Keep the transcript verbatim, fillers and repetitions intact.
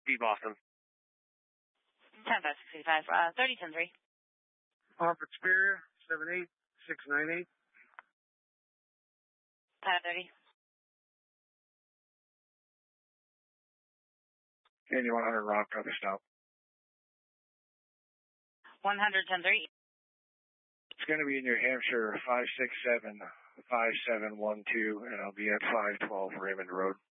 B Boston. ten five sixty-five, uh, thirty ten three. Hartford Superior, seven eight six nine eight. five thirty. Candy one hundred Rock, copy stop. one hundred ten three. It's going to be in New Hampshire, five six seven five seven one two, and I'll be at five twelve Raymond Road.